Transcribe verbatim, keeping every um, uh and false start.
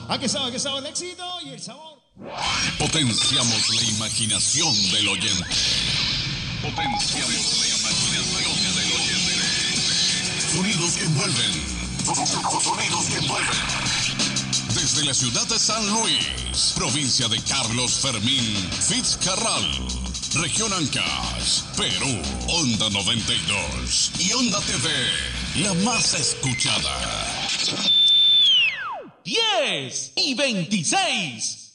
¿A qué sabe? ¿A qué sabe el éxito y el sabor? Potenciamos la imaginación del oyente. Potenciamos la imaginación del oyente. Sonidos que envuelven. Sonidos que envuelven. Desde la ciudad de San Luis, provincia de Carlos Fermín Fitzcarral, región Ancash, Perú, Onda noventa y dos y Onda T V, la más escuchada. diez y veintiséis.